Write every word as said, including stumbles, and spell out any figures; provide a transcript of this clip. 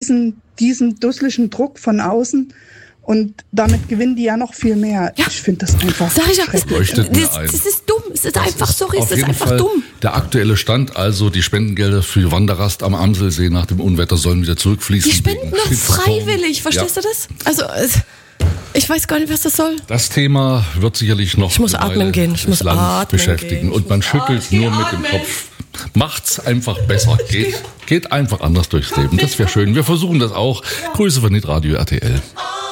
diesen, diesen dusseligen Druck von außen. Und damit gewinnen die ja noch viel mehr. Ja. Ich finde das einfach Sag ich auch, das, schrecklich. das, das ist dumm. Es ist Das einfach, ist sorry, auf es ist jeden einfach Fall dumm. Der aktuelle Stand, also die Spendengelder für die Wanderrast am Amselsee nach dem Unwetter sollen wieder zurückfließen. Die spenden noch freiwillig, verstehst ja. du das? Also, ich weiß gar nicht, was das soll. Das Thema wird sicherlich noch Ich muss eine atmen Weile gehen, ich das muss Land atmen beschäftigen. gehen. Und man schüttelt atmen. nur mit dem Kopf. Macht's einfach besser. Geht, geht einfach anders durchs Leben. Das wäre schön. Wir versuchen das auch. Grüße von Hitradio R T L.